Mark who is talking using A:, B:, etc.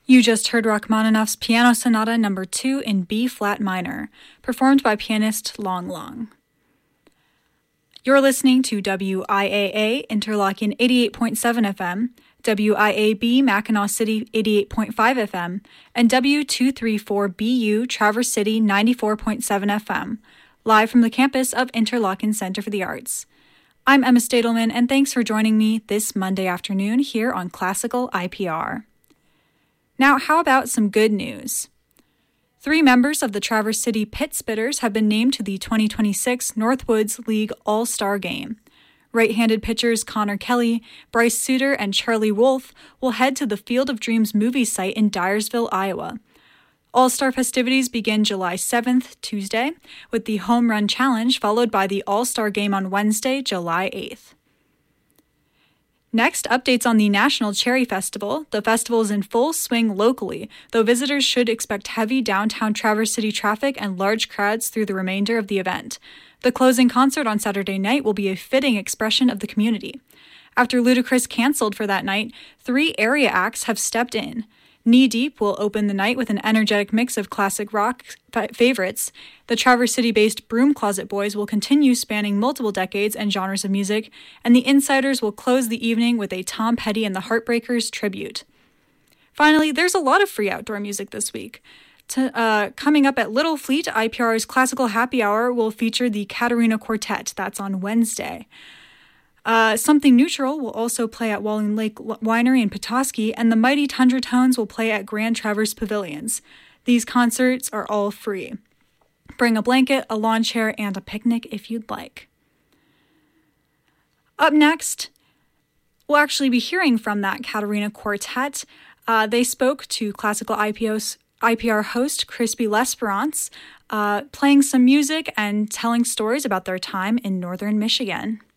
A: You just heard Rachmaninoff's Piano Sonata No. 2 in B-flat minor, performed by pianist Long Long. You're listening to WIAA Interlochen 88.7 FM, WIAB Mackinac City 88.5 FM, and W234BU Traverse City 94.7 FM, live from the campus of Interlochen Center for the Arts. I'm Emma Stadelman, and thanks for joining me this Monday afternoon here on Classical IPR. Now, how about some good news? 3 members of the Traverse City Pit Spitters have been named to the 2026 Northwoods League All-Star Game. Right-handed pitchers Connor Kelly, Bryce Suter, and Charlie Wolf will head to the Field of Dreams movie site in Dyersville, Iowa. All-Star festivities begin July 7th, Tuesday, with the Home Run Challenge, followed by the All-Star Game on Wednesday, July 8th. Next, updates on the National Cherry Festival. The festival is in full swing locally, though visitors should expect heavy downtown Traverse City traffic and large crowds through the remainder of the event. The closing concert on Saturday night will be a fitting expression of the community. After Ludacris canceled for that night, 3 area acts have stepped in. Knee Deep will open the night with an energetic mix of classic rock favorites. The Traverse City-based Broom Closet Boys will continue spanning multiple decades and genres of music, and the Insiders will close the evening with a Tom Petty and the Heartbreakers tribute. Finally, there's a lot of free outdoor music this week. Coming up at Little Fleet, IPR's Classical Happy Hour will feature the Katerina Quartet. That's on Wednesday. Something Neutral will also play at Walling Lake Winery in Petoskey, and the Mighty Tundra Tones will play at Grand Traverse Pavilions. These concerts are all free. Bring a blanket, a lawn chair, and a picnic if you'd like. Up next, we'll actually be hearing from that Katerina Quartet. They spoke to Classical IPR host Crispy L'Esperance, playing some music and telling stories about their time in northern Michigan.